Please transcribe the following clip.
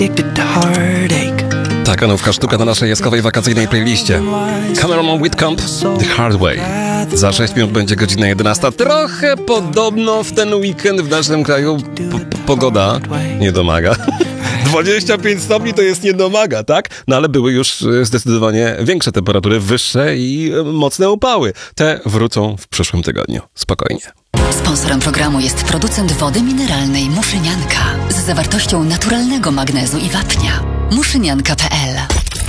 Taka nowka sztuka na naszej jaskowej wakacyjnej playliście. Cameron Whitcomb, The Hard Way. Za 6 minut będzie godzina 11. Trochę podobno w ten weekend w naszym kraju pogoda nie domaga. 25 stopni to jest nie domaga, tak? No ale były już zdecydowanie większe temperatury, wyższe i mocne upały. Te wrócą w przyszłym tygodniu. Spokojnie. Sponsorem programu jest producent wody mineralnej Muszynianka z zawartością naturalnego magnezu i wapnia. Muszynianka.pl